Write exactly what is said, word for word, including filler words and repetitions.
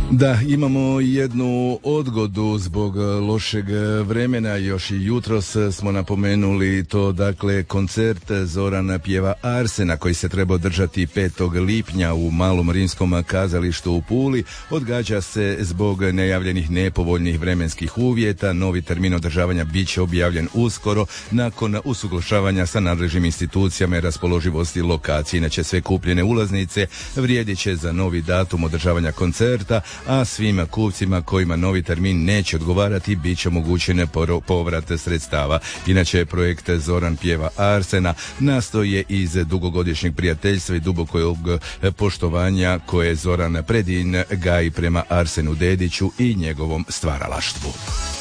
Da, imamo jednu odgodu zbog lošeg vremena, još i jutros smo napomenuli to, dakle, koncert Zorana pjeva Arsena koji se treba održati petog lipnja u Malom rimskom kazalištu u Puli, odgađa se zbog najavljenih nepovoljnih vremenskih uvjeta. Novi termin održavanja bit će objavljen uskoro nakon usuglašavanja sa nadležnim institucijama i raspoloživosti lokacije. Inače, sve kupljene ulaznice vrijedit će za novi datum održavanja koncerta, a svim kupcima kojima novi termin neće odgovarati bit će omogućene povrat sredstava. Inače, projekt Zoran pjeva Arsena nastoje iz dugogodišnjeg prijateljstva i dubokog poštovanja koje Zoran Predin gaji prema Arsenu Dediću i njegovom stvaralaštvu.